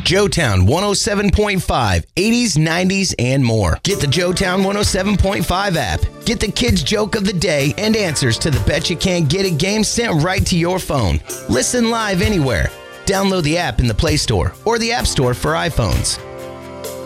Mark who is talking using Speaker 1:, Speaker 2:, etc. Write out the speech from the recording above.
Speaker 1: Joetown 107.5, 80s, 90s, and more. Get the Joetown 107.5 app. Get the kids' joke of the day and answers to the Bet You Can't Get It game sent right to your phone. Listen live anywhere. Download the app in the Play Store or the App Store for iPhones.